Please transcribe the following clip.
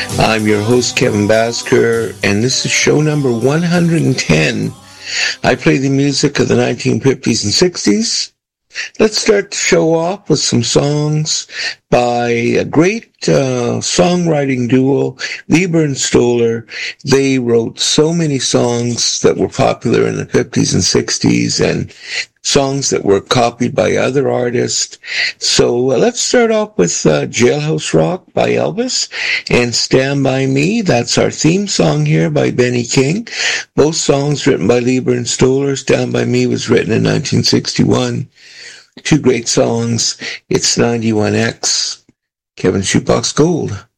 I'm your host, Kevin Basker, and this is show number 110. I play the music of the 1950s and 60s. Let's start the show off with some songs by a great songwriting duo, Leiber and Stoller. They wrote so many songs that were popular in the 50s and 60s and songs that were copied by other artists. So let's start off with Jailhouse Rock by Elvis and Stand By Me. That's our theme song here by Benny King. Both songs written by Leiber and Stoller. Stand By Me was written in 1961. Two great songs. It's 91X. Kevin Shootbox Gold.